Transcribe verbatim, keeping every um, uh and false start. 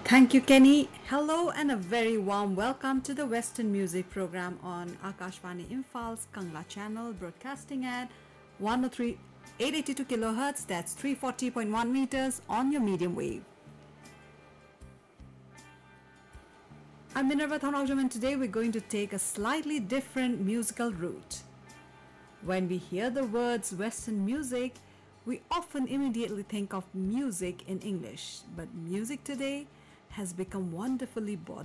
Thank you, Kenny. Hello and a very warm welcome to the Western Music Program on Akashvani Imphals Kangla channel, broadcasting at one oh three, eight eighty-two kilohertz, that's three forty point one meters on your medium wave. I'm Minerva Thonogam and today we're going to take a slightly different musical route. When we hear the words Western music, we often immediately think of music in English, but music today has become wonderfully broad